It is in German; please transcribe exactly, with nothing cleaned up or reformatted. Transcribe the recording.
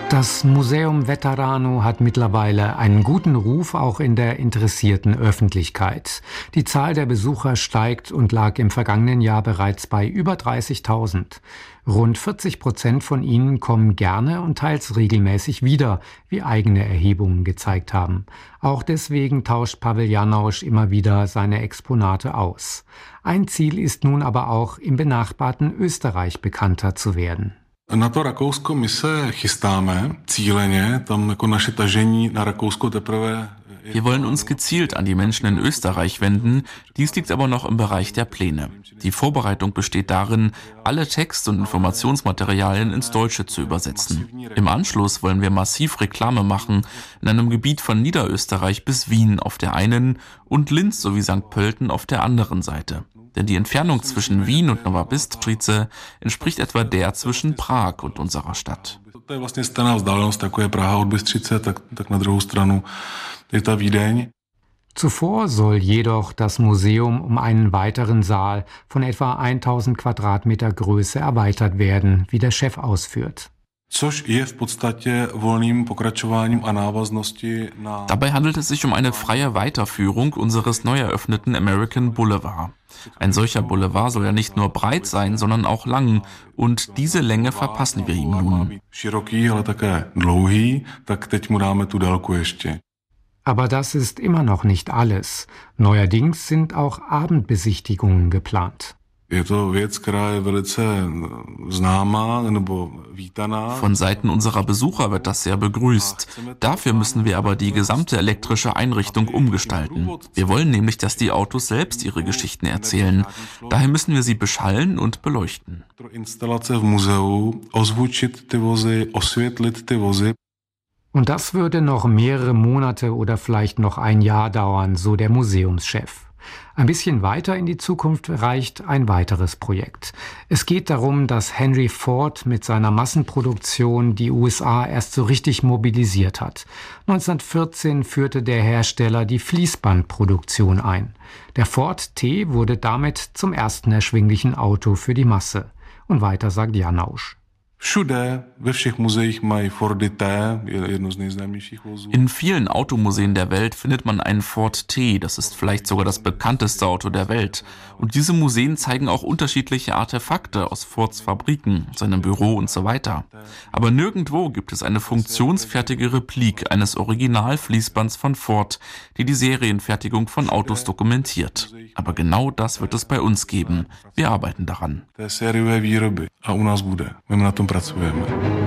Das Museum Veterano hat mittlerweile einen guten Ruf auch in der interessierten Öffentlichkeit. Die Zahl der Besucher steigt und lag im vergangenen Jahr bereits bei über dreißigtausend. Rund vierzig Prozent von ihnen kommen gerne und teils regelmäßig wieder, wie eigene Erhebungen gezeigt haben. Auch deswegen tauscht Pavel Janausch immer wieder seine Exponate aus. Ein Ziel ist nun aber auch, im benachbarten Österreich bekannter zu werden. Na to Rakousko my se chystáme cíleně, tam jako naše tažení na Rakousko teprve. Wir wollen uns gezielt an die Menschen in Österreich wenden. Dies liegt aber noch im Bereich der Pläne. Die Vorbereitung besteht darin, alle Text- und Informationsmaterialien ins Deutsche zu übersetzen. Im Anschluss wollen wir massiv Reklame machen in einem Gebiet von Niederösterreich bis Wien auf der einen und Linz sowie Sankt Pölten auf der anderen Seite. Denn die Entfernung zwischen Wien und Nova Bystrica entspricht etwa der zwischen Prag und unserer Stadt. To je vlastně stejná vzdálenost, jako je Praha od Bystřice, tak, tak na druhou stranu je ta Vídeň. Zuvor soll jedoch das Museum um einen weiteren Saal von etwa tausend Quadratmeter Größe erweitert werden, wie der Chef ausführt. Což je v podstatě volným pokračováním a návaznosti na... Dabei handelt es sich um eine freie Weiterführung unseres neu eröffneten American Boulevard. Ein solcher Boulevard soll ja nicht nur breit sein, sondern auch lang. Und diese Länge verpassen wir ihm nun. Široký, ale také dlouhý, tak teď mu dáme tu délku ještě. Aber das ist immer noch nicht alles. Neuerdings sind auch Abendbesichtigungen geplant. Je to věc, která je velice známá nebo vítaná. Von Seiten unserer Besucher wird das sehr begrüßt. Dafür müssen wir aber die gesamte elektrische Einrichtung umgestalten. Wir wollen nämlich, dass die Autos selbst ihre Geschichten erzählen. Daher müssen wir sie beschallen und beleuchten. Instalace v muzeu, ozvučit ty vozy, osvětlit ty vozy. Und das würde noch mehrere Monate oder vielleicht noch ein Jahr dauern, so der Museumschef. Ein bisschen weiter in die Zukunft reicht ein weiteres Projekt. Es geht darum, dass Henry Ford mit seiner Massenproduktion die U S A erst so richtig mobilisiert hat. neunzehnhundertvierzehn führte der Hersteller die Fließbandproduktion ein. Der Ford T wurde damit zum ersten erschwinglichen Auto für die Masse. Und weiter sagt Janausch. Všude, ve všech muzeích mají Fordy T, jedno z nejznámějších vozů. In vielen Automuseen der Welt findet man einen Ford T, das ist vielleicht sogar das bekannteste Auto der Welt. Und diese Museen zeigen auch unterschiedliche Artefakte aus Fords Fabriken, seinem Büro und so weiter. Aber nirgendwo gibt es eine funktionsfertige Replik eines Originalfließbands von Ford, die die Serienfertigung von Autos dokumentiert. Aber genau das wird es bei uns geben. Wir arbeiten daran. Té sériové výroby a u nás bude. My na tom pracujeme.